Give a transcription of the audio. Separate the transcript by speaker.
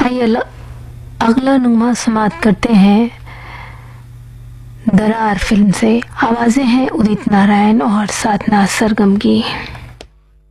Speaker 1: आइए अगला नुमा समाप्त करते हैं दरार फिल्म से। आवाज़ें हैं उदित नारायण और साधना सरगम की।